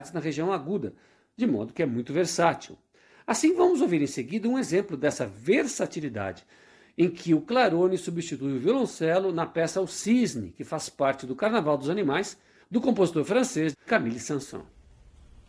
na região aguda, de modo que é muito versátil. Assim, vamos ouvir em seguida um exemplo dessa versatilidade, em que o clarone substitui o violoncelo na peça O Cisne, que faz parte do Carnaval dos Animais, do compositor francês Camille Saint-Saëns.